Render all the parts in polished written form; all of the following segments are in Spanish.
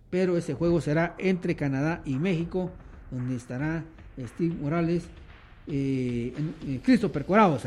pero ese juego será entre Canadá y México, donde estará Steve Morales, Christopher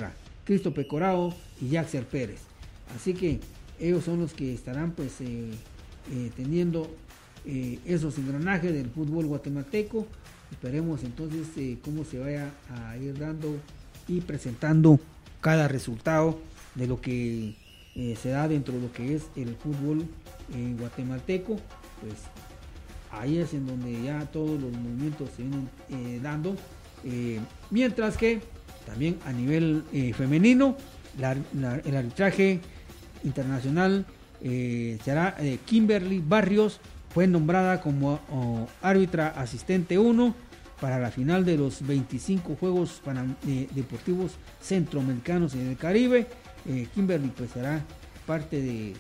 Corao y Jaxer Pérez. Así que ellos son los que estarán pues teniendo esos engranajes del fútbol guatemalteco. Esperemos entonces cómo se vaya a ir dando y presentando cada resultado de lo que se da dentro de lo que es el fútbol guatemalteco. Pues ahí es en donde ya todos los movimientos se vienen dando, mientras que también a nivel femenino el arbitraje internacional será Kimberly Barrios. Fue nombrada como árbitra asistente 1 para la final de los 25 Juegos Deportivos Centroamericanos en el Caribe. Kimberly pues será parte de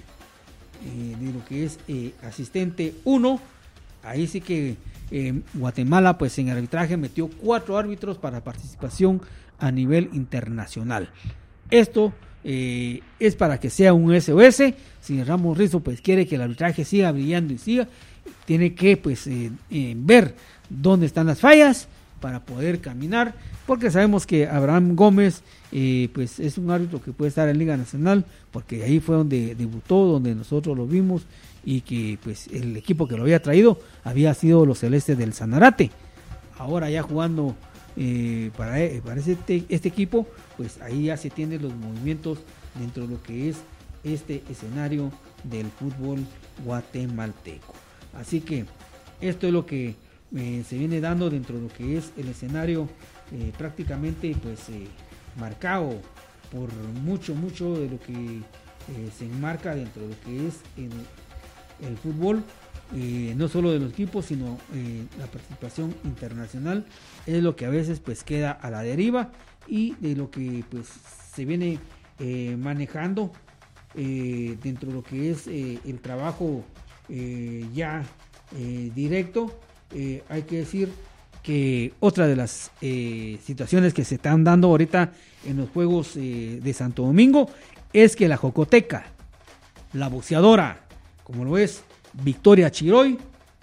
lo que es asistente 1. Ahí sí que Guatemala pues en arbitraje metió 4 árbitros para participación a nivel internacional. Esto es para que sea un SOS. Si Ramos Rizo pues quiere que el arbitraje siga brillando y siga, tiene que pues ver dónde están las fallas para poder caminar, porque sabemos que Abraham Gómez pues es un árbitro que puede estar en Liga Nacional, porque ahí fue donde debutó, donde nosotros lo vimos, y que pues el equipo que lo había traído había sido los Celestes del Sanarate. Ahora ya jugando para este equipo, pues ahí ya se tienen los movimientos dentro de lo que es este escenario del fútbol guatemalteco. Así que esto es lo que se viene dando dentro de lo que es el escenario prácticamente pues marcado por mucho de lo que se enmarca dentro de lo que es el fútbol, no solo de los equipos, sino la participación internacional es lo que a veces pues queda a la deriva, y de lo que pues se viene manejando dentro de lo que es el trabajo ya directo. Hay que decir que otra de las situaciones que se están dando ahorita en los Juegos de Santo Domingo es que la Jocoteca, la boxeadora, como lo es Victoria Chiroy,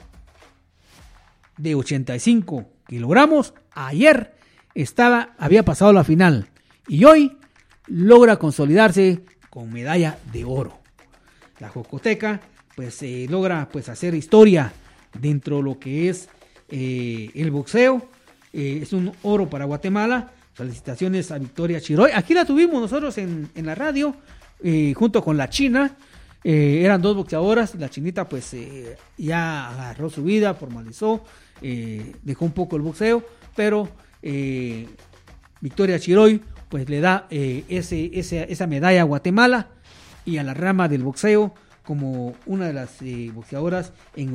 de 85 kilogramos, ayer había pasado la final y hoy logra consolidarse con medalla de oro. La Jocoteca pues logra pues hacer historia dentro de lo que es el boxeo. Es un oro para Guatemala. Felicitaciones a Victoria Chiroy. Aquí la tuvimos nosotros en la radio junto con la China. Eran 2 boxeadoras. La Chinita pues ya agarró su vida, formalizó, dejó un poco el boxeo, pero Victoria Chiroy pues le da esa medalla a Guatemala y a la rama del boxeo como una de las boxeadoras en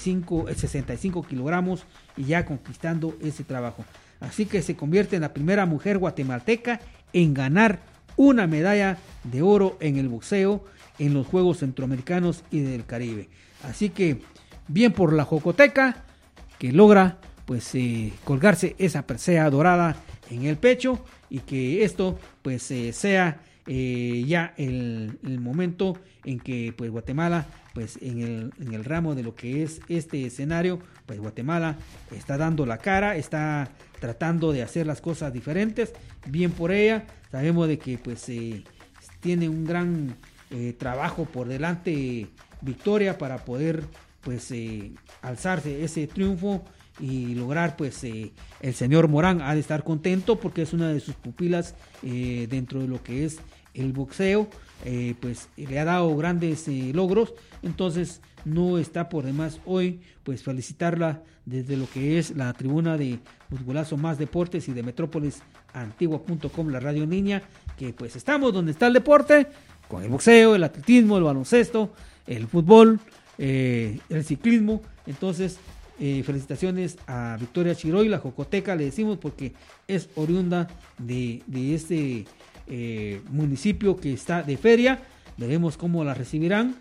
65 kilogramos y ya conquistando ese trabajo. Así que se convierte en la primera mujer guatemalteca en ganar una medalla de oro en el boxeo en los Juegos Centroamericanos y del Caribe. Así que bien por la Jocoteca, que logra pues colgarse esa presea dorada en el pecho, y que esto pues sea ya el momento en que pues Guatemala pues en el ramo de lo que es este escenario, pues Guatemala está dando la cara, está tratando de hacer las cosas diferentes. Bien por ella. Sabemos de que pues tiene un gran trabajo por delante Victoria para poder pues alzarse ese triunfo y lograr pues el señor Morán ha de estar contento porque es una de sus pupilas dentro de lo que es el boxeo. Pues le ha dado grandes logros, entonces no está por demás hoy pues felicitarla desde lo que es la tribuna de Futbolazo Más Deportes y de Metrópolis Antigua.com, la radio niña, que pues estamos donde está el deporte, con el boxeo, el atletismo, el baloncesto, el fútbol, el ciclismo. Entonces felicitaciones a Victoria Chiroy, la Jocoteca le decimos porque es oriunda de este municipio que está de feria. Veremos cómo la recibirán.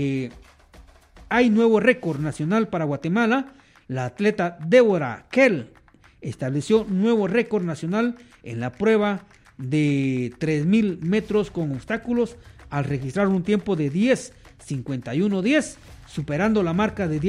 Hay nuevo récord nacional para Guatemala. La atleta Débora Kell estableció nuevo récord nacional en la prueba de 3,000 metros con obstáculos al registrar un tiempo de 10:51:10, superando la marca de 10